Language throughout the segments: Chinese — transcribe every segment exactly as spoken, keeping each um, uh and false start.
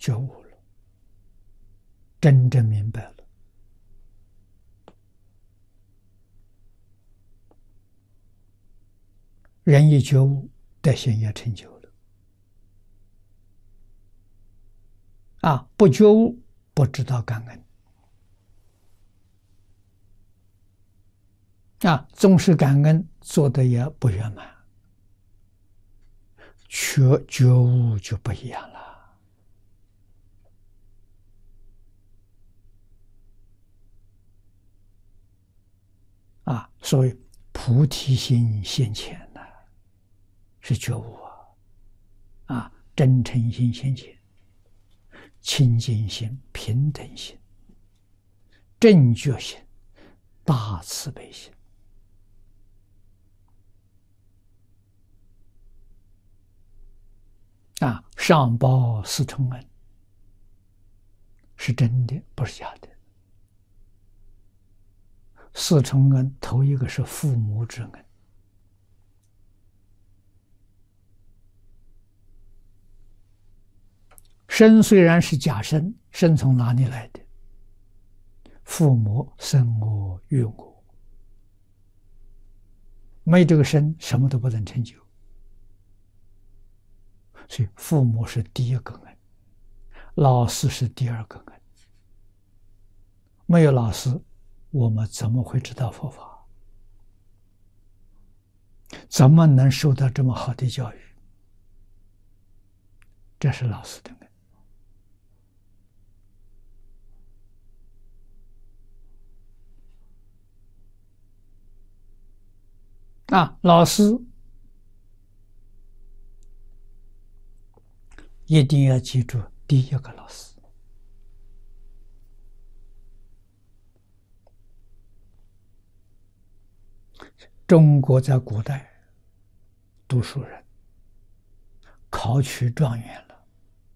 觉悟了，真正明白了。人一觉悟，德行也成就了。啊，不觉悟，不知道感恩。啊，纵使感恩，做的也不圆满。觉觉悟就不一样了。啊，所以菩提心现前呢，是觉悟啊。啊，真诚心现前，清净心、平等心、正觉心、大慈悲心。啊，上报四重恩，是真的，不是假的。四重恩，头一个是父母之恩。生虽然是假生，生从哪里来的？父母生我育我，没这个生，什么都不能成就。所以父母是第一个恩，老师是第二个恩。没有老师，我们怎么会知道佛法？怎么能受到这么好的教育？这是老师的恩。啊，老师一定要记住第一个老师。中国在古代，读书人考取状元了，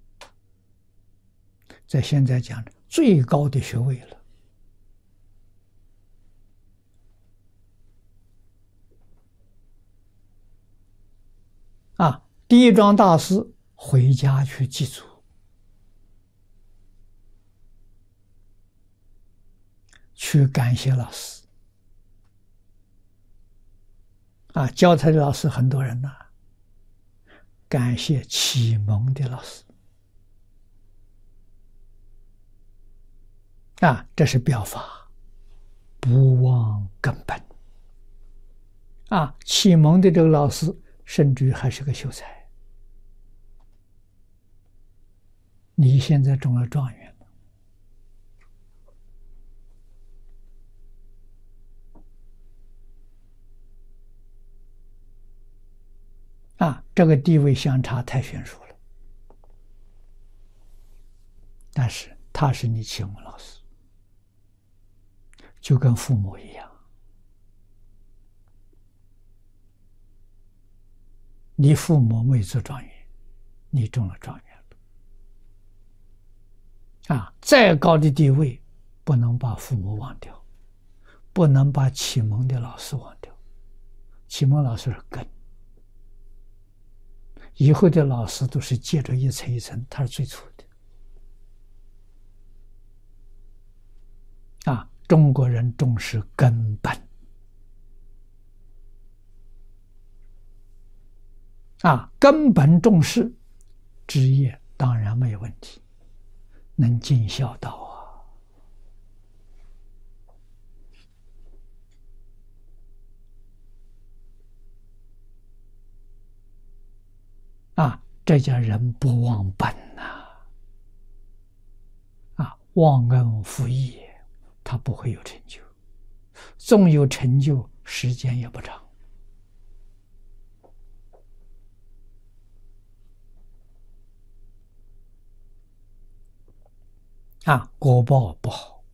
在现在讲最高的学位了。啊，第一桩大事，回家去祭祖，去感谢老师。啊，教他的老师很多人呐、啊，感谢启蒙的老师。啊，这是表法，不忘根本。啊，启蒙的这个老师，甚至于还是个秀才。你现在中了状元了，啊，这个地位相差太悬殊了。但是他是你启蒙老师，就跟父母一样。你父母没做状元，你中了状元了。啊，再高的地位，不能把父母忘掉，不能把启蒙的老师忘掉。启蒙老师是根，以后的老师都是接着一层一层，他是最初的。啊，中国人重视根本。啊，根本重视，职业当然没有问题，能尽孝道啊！啊，这叫人不忘本呐！啊，忘恩负义，他不会有成就，纵有成就，时间也不长。啊，果报不好。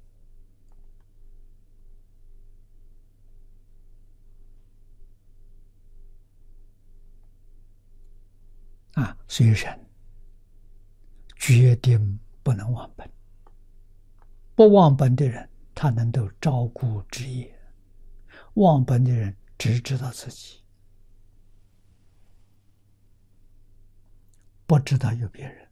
啊，所以人决定不能忘本。不忘本的人，他能够照顾职业；忘本的人只知道自己，不知道有别人。